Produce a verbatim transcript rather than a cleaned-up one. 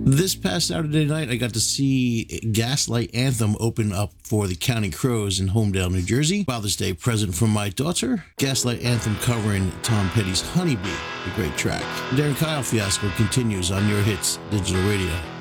This past Saturday night, I got to see Gaslight Anthem open up for the Counting Crows in Homedale, New Jersey. Father's Day present from my daughter. Gaslight Anthem covering Tom Petty's Honeybee, a great track. Darren Kyle Fiasco continues on Your Hits Digital Radio.